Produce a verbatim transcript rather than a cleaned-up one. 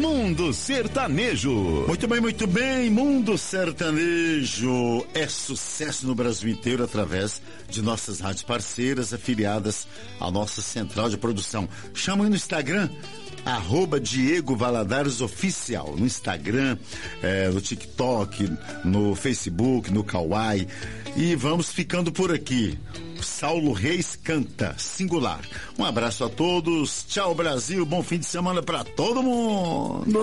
Mundo Sertanejo. Muito bem, muito bem, Mundo Sertanejo é sucesso no Brasil inteiro através de nossas rádios parceiras afiliadas à nossa central de produção. Chama aí no Instagram, arroba Diego Valadares Oficial, no Instagram, é, no TikTok, no Facebook, no Kawaii. E vamos ficando por aqui. Saulo Reis canta, singular. Um abraço a todos, tchau Brasil, bom fim de semana pra todo mundo.